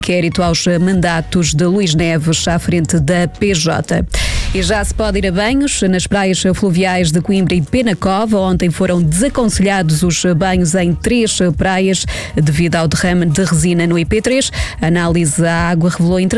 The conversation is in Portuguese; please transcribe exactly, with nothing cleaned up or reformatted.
inquérito aos mandatos de Luís Neves à frente da P J. E já se pode ir a banhos nas praias fluviais de Coimbra e Penacova. Ontem foram desaconselhados os banhos em três praias devido ao derrame de resina no I P três. A análise à água revelou